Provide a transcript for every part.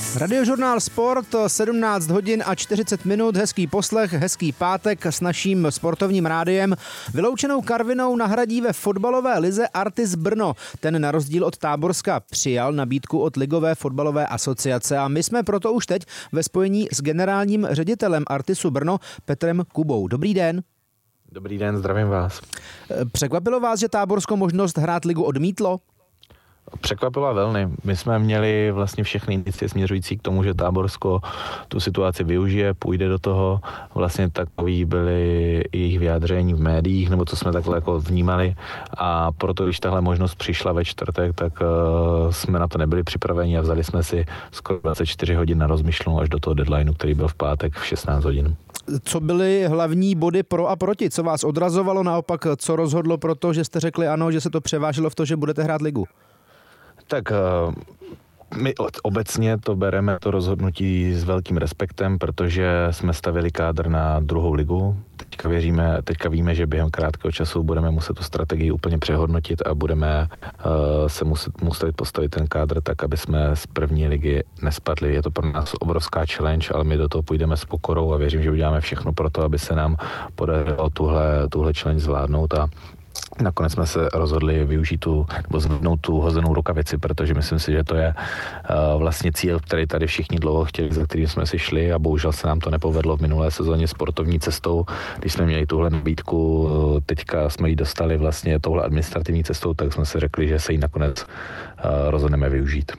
Radiožurnál Sport, 17 hodin a 40 minut, hezký poslech, hezký pátek s naším sportovním rádiem. Vyloučenou Karvinou nahradí ve fotbalové lize Artis Brno. Ten na rozdíl od Táborska přijal nabídku od Ligové fotbalové asociace a my jsme proto už teď ve spojení s generálním ředitelem Artisu Brno Petrem Kubou. Dobrý den. Dobrý den, zdravím vás. Překvapilo vás, že Táborsko možnost hrát ligu odmítlo? Překvapila velmi. My jsme měli vlastně všechny indicie směřující k tomu, že Táborsko tu situaci využije, půjde do toho. Vlastně takový byly jejich vyjádření v médiích, nebo co jsme takhle jako vnímali. A proto, když tahle možnost přišla ve čtvrtek, tak jsme na to nebyli připraveni a vzali jsme si skoro 24 hodin na rozmyšlenou až do toho deadlineu, který byl v pátek v 16 hodin. Co byly hlavní body pro a proti? Co vás odrazovalo naopak? Co rozhodlo pro to, že jste řekli ano, že se to převážilo v to, že budete hrát ligu? Tak my obecně to bereme, to rozhodnutí s velkým respektem, protože jsme stavili kádr na druhou ligu. Teďka víme, že během krátkého času budeme muset tu strategii úplně přehodnotit a budeme se muset postavit ten kádr tak, aby jsme z první ligy nespadli. Je to pro nás obrovská challenge, ale my do toho půjdeme s pokorou a věřím, že uděláme všechno pro to, aby se nám podařilo tuhle challenge zvládnout a nakonec jsme se rozhodli využít nebo zvednout tu hozenou rukavici, protože myslím si, že to je vlastně cíl, který tady všichni dlouho chtěli, za kterým jsme si šli a bohužel se nám to nepovedlo v minulé sezóně sportovní cestou. Když jsme měli tuhle nabídku, teďka jsme ji dostali vlastně touhle administrativní cestou, tak jsme si řekli, že se ji nakonec rozhodneme využít.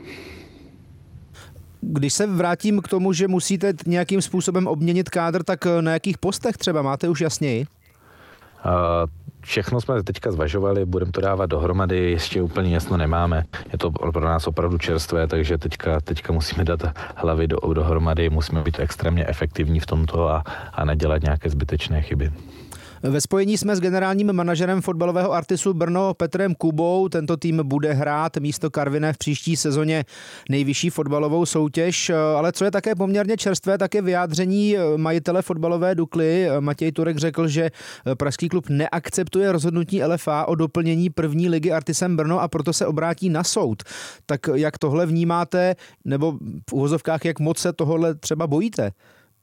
Když se vrátím k tomu, že musíte nějakým způsobem obměnit kádr, tak na jakých postech třeba máte už jasněji? Všechno jsme teďka zvažovali, budeme to dávat dohromady, ještě úplně jasno nemáme. Je to pro nás opravdu čerstvé, takže teďka musíme dát hlavy dohromady, musíme být extrémně efektivní v tomto a nedělat nějaké zbytečné chyby. Ve spojení jsme s generálním manažerem fotbalového Artisu Brno Petrem Kubou. Tento tým bude hrát místo Karviné v příští sezóně nejvyšší fotbalovou soutěž, ale co je také poměrně čerstvé, tak je vyjádření majitele fotbalové Dukly. Matěj Turek řekl, že pražský klub neakceptuje rozhodnutí LFA o doplnění první ligy Artisem Brno a proto se obrátí na soud. Tak jak tohle vnímáte, nebo v uvozovkách, jak moc se tohle třeba bojíte?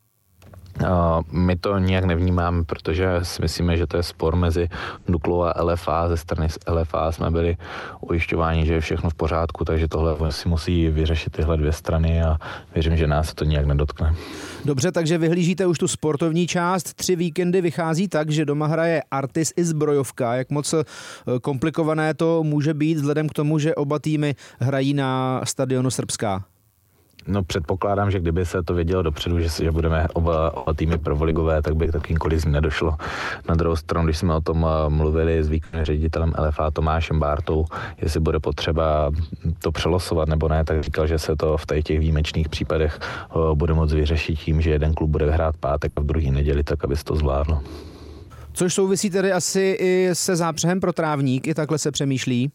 My to nijak nevnímáme, protože si myslíme, že to je spor mezi Duklou a LFA. Ze strany LFA jsme byli ujišťováni, že je všechno v pořádku, takže tohle si musí vyřešit tyhle dvě strany a věřím, že nás se to nijak nedotkne. Dobře, takže vyhlížíte už tu sportovní část. 3 víkendy vychází tak, že doma hraje Artis i Zbrojovka. Jak moc komplikované to může být vzhledem k tomu, že oba týmy hrají na stadionu Srbská? No předpokládám, že kdyby se to vědělo dopředu, že budeme oba týmy prvoligové, tak by k takovým kolizím nedošlo. Na druhou stranu, když jsme o tom mluvili s výkonným ředitelem LFA Tomášem Bártou, jestli bude potřeba to přelosovat nebo ne, tak říkal, že se to v těch výjimečných případech bude moct vyřešit tím, že jeden klub bude hrát pátek a v druhý neděli, tak aby se to zvládlo. Což souvisí tedy asi i se zápřehem pro Trávník, i takhle se přemýšlí?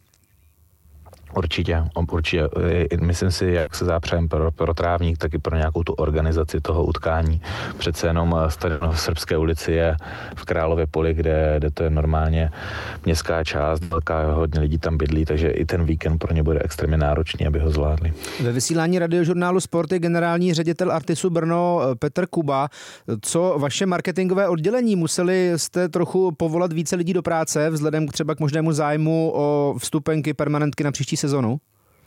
Určitě. Myslím si, jak se zápřejem pro Trávník, tak i pro nějakou tu organizaci toho utkání. Přece jenom stadion v Srbské ulici je v Králově Poli, kde to je normálně městská část, hodně lidí tam bydlí, takže i ten víkend pro ně bude extrémně náročný, aby ho zvládli. Ve vysílání radiožurnálu Sport je generální ředitel Artisu Brno Petr Kuba. Co vaše marketingové oddělení? Museli jste trochu povolat více lidí do práce vzhledem třeba k možnému zájmu o vstupenky, permanentky na příští sezonu?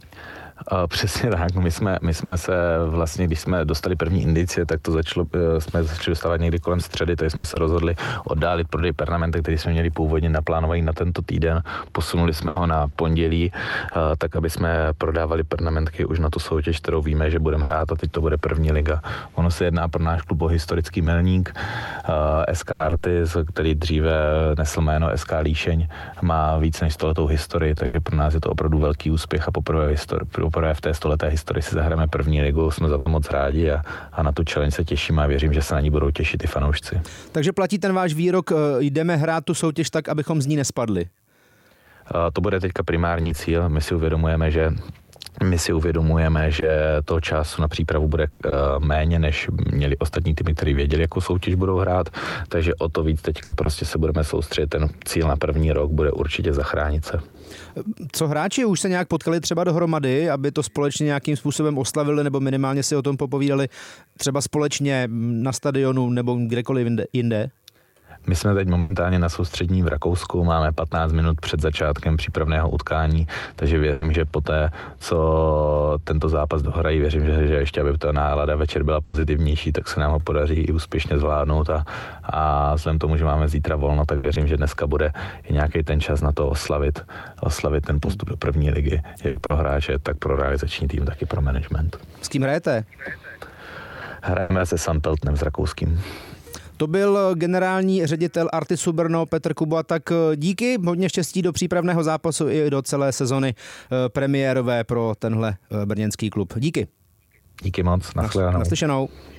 Přesně tak. My jsme se vlastně, když jsme dostali první indicie, tak jsme začali dostávat někdy kolem středy, takže jsme se rozhodli oddálit prodej permanentek, který jsme měli původně naplánovaný na tento týden. Posunuli jsme ho na pondělí, tak aby jsme prodávali permanentky už na tu soutěž, kterou víme, že budeme hrát a teď to bude první liga. Ono se jedná pro náš klub o historický milník. SK Artis, který dříve nesl jméno SK Líšeň, má více než 100letou historii, takže pro nás je to opravdu velký úspěch a poprvé v té 100leté historii si zahrajeme první ligu, jsme za to moc rádi a na tu challenge se těšíme a věřím, že se na ní budou těšit i fanoušci. Takže platí ten váš výrok, jdeme hrát tu soutěž tak, abychom z ní nespadli? To bude teďka primární cíl. My si uvědomujeme, že My si uvědomujeme, že toho času na přípravu bude méně, než měli ostatní týmy, kteří věděli, jakou soutěž budou hrát, takže o to víc teď prostě se budeme soustředit. Ten cíl na první rok bude určitě zachránit se. Co hráči už se nějak potkali třeba dohromady, aby to společně nějakým způsobem oslavili nebo minimálně si o tom popovídali třeba společně na stadionu nebo kdekoliv jinde? My jsme teď momentálně na soustřední v Rakousku, máme 15 minut před začátkem přípravného utkání, takže věřím, že poté, co tento zápas dohrají, věřím, že ještě aby ta nálada večer byla pozitivnější, tak se nám ho podaří i úspěšně zvládnout a vzhledem tomu, že máme zítra volno, tak věřím, že dneska bude i nějaký ten čas na to oslavit ten postup do první ligy, jak pro hráče, tak pro realizační tým, tak i pro management. S kým hrajete? Hrajeme se Sandpeltnem s rakouským. To byl generální ředitel Artisu Brno Petr Kuba, tak díky, hodně štěstí do přípravného zápasu i do celé sezony premiérové pro tenhle brněnský klub. Díky. Díky moc, nashledanou. Naslyšenou.